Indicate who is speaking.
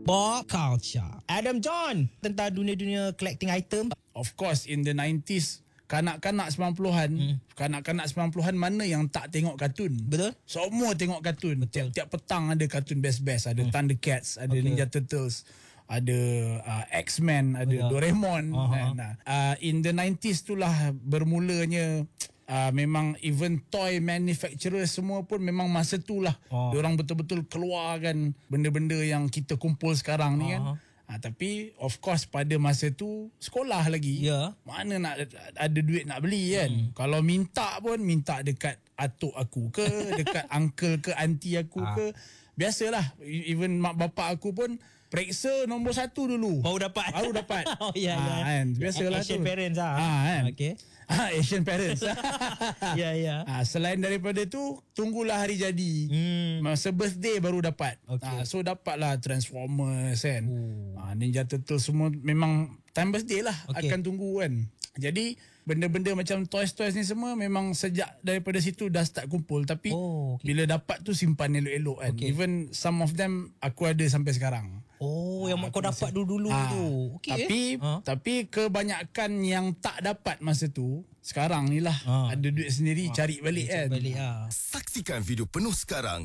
Speaker 1: Pop culture. Adam John, tentang dunia-dunia collecting item.
Speaker 2: Of course, in the 90s, kanak-kanak 90-an, kanak-kanak 90-an mana yang tak tengok kartun?
Speaker 1: Betul.
Speaker 2: Semua tengok kartun. Tiap-tiap petang ada kartun best-best. Ada Thundercats, ada Ninja Turtles, ada X-Men, ada Doraemon. In the 90s itulah bermulanya memang even toy manufacturer semua pun memang masa itulah diorang betul-betul keluarkan benda-benda yang kita kumpul sekarang ni kan. Tapi of course pada masa tu sekolah lagi. Mana nak ada duit nak beli kan. Kalau minta pun minta dekat atuk aku ke, dekat uncle ke aunty aku ke. Biasalah, even mak bapak aku pun periksa nombor 1 dulu.
Speaker 1: Baru dapat.
Speaker 2: Kan? Biasalah
Speaker 1: Asian
Speaker 2: tu.
Speaker 1: parents
Speaker 2: Kan?
Speaker 1: Okay.
Speaker 2: Asian parents. Selain daripada tu, tunggulah hari jadi. Masa birthday baru dapat. So dapatlah Transformers kan. Ninja Turtles semua memang time birthday lah akan tunggu kan. Jadi benda-benda macam toys-toys ni semua memang sejak daripada situ dah start kumpul. Tapi bila dapat tu simpan elok-elok kan. Even some of them aku ada sampai sekarang.
Speaker 1: Yang kau dapat dulu-dulu tu.
Speaker 2: Tapi kebanyakan yang tak dapat masa tu, sekarang ni lah ada duit sendiri cari balik kan.
Speaker 3: Saksikan video penuh sekarang